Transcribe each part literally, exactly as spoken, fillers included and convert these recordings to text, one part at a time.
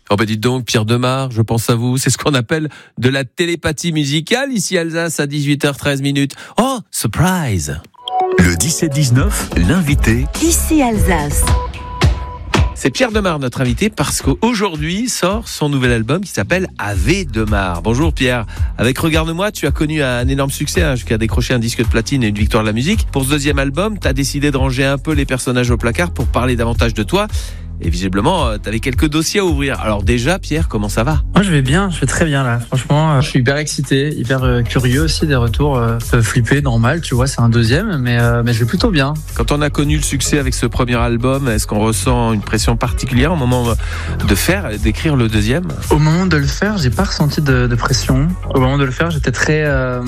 Oh bah dites donc, Pierre Demar, je pense à vous. C'est ce qu'on appelle de la télépathie musicale ici Alsace à dix-huit heures treize minutes. Oh, surprise! Le dix-sept dix-neuf, l'invité. Ici Alsace. C'est Pierre Demar, notre invité, parce qu'aujourd'hui sort son nouvel album qui s'appelle Ave Demar. Bonjour Pierre. Avec Regarde-moi, tu as connu un énorme succès, hein, jusqu'à décrocher un disque de platine et une victoire de la musique. Pour ce deuxième album, tu as décidé de ranger un peu les personnages au placard pour parler davantage de toi. Et visiblement, tu avais quelques dossiers à ouvrir. Alors déjà, Pierre, comment ça va ? Moi, je vais bien, je vais très bien là. Franchement, euh, je suis hyper excité, hyper euh, curieux aussi des retours. Euh, flippé, normal, tu vois, c'est un deuxième, mais, euh, mais je vais plutôt bien. Quand on a connu le succès avec ce premier album, est-ce qu'on ressent une pression particulière au moment de faire, d'écrire le deuxième ? Au moment de le faire, j'ai pas ressenti de, de pression. Au moment de le faire, j'étais très euh,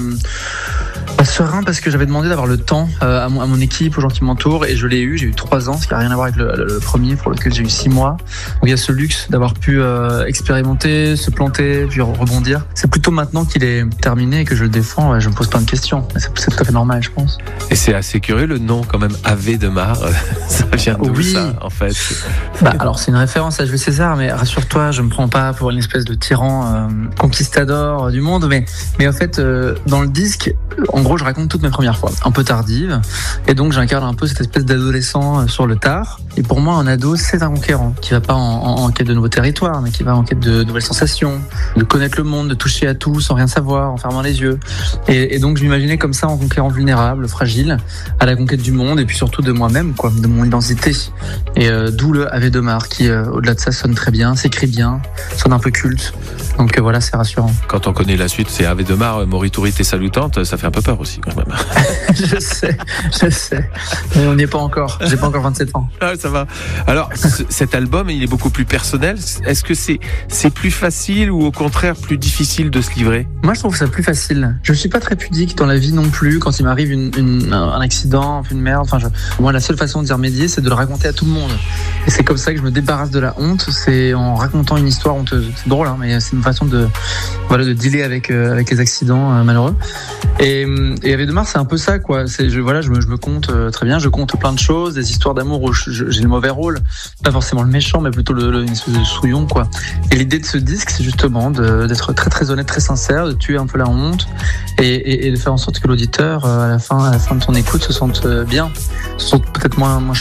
serein parce que j'avais demandé d'avoir le temps euh, à, mon, à mon équipe, aux gens qui m'entourent, et je l'ai eu. J'ai eu trois ans, ce qui n'a rien à voir avec le, le, le premier pour lequel j'ai eu six mois. Donc il y a ce luxe d'avoir pu euh, expérimenter, se planter, puis rebondir. C'est plutôt maintenant qu'il est terminé et que je le défends, ouais, je me pose plein de questions. C'est, c'est tout à fait normal, je pense. Et c'est assez curieux le nom quand même, Ave Demar. Ça vient d'où oui. ça en fait ? Bah, alors c'est une référence à Jules César, mais rassure-toi, je me prends pas pour une espèce de tyran euh, conquistador du monde, mais mais en fait euh, dans le disque, en gros, je raconte toutes mes premières fois, un peu tardives, et donc j'incarne un peu cette espèce d'adolescent sur le tard. Et pour moi, un ado, c'est un conquérant qui va pas en, en, en quête de nouveaux territoires, mais qui va en quête de nouvelles sensations, de connaître le monde, de toucher à tout sans rien savoir, en fermant les yeux. Et, et donc je m'imaginais comme ça, en conquérant vulnérable, fragile, à la conquête du monde et puis surtout de moi-même, quoi, de mon identité. Et euh, d'où le Ave Demar qui, euh, au-delà de ça, sonne très bien, s'écrit bien, sonne un peu culte. Donc euh, voilà, c'est rassurant. Quand on connaît la suite, c'est Ave Demar, Morituri te salutante, ça fait un peu peur aussi quand même. je sais, je sais. Mais on n'y est pas encore. J'ai pas encore vingt-sept ans. Ah, ça va. Alors, c- cet album, il est beaucoup plus personnel. Est-ce que c'est, c'est plus facile ou au contraire plus difficile de se livrer ? Moi, je trouve ça plus facile. Je suis pas très pudique dans la vie non plus. Quand il m'arrive une, une, un accident, une merde, enfin, je... moi, la seule façon d'y remédier, c'est de le raconter à tout le monde. Et c'est comme ça que je me débarrasse de la honte. C'est en racontant une histoire honteuse. C'est drôle, hein, mais c'est une façon de, voilà, de dealer avec, euh, avec les accidents euh, malheureux. Et, et Ave Demar, c'est un peu ça, quoi. C'est, je, voilà, je me, je me compte euh, très bien. Je compte plein de choses, des histoires d'amour où je, je, j'ai le mauvais rôle, pas forcément le méchant, mais plutôt le, le une espèce de souillon, quoi. Et l'idée de ce disque, c'est justement de, d'être très très honnête, très sincère, de tuer un peu la honte et, et, et de faire en sorte que l'auditeur, euh, à la fin, à la fin de son écoute, se sente bien, se sente peut-être moins moins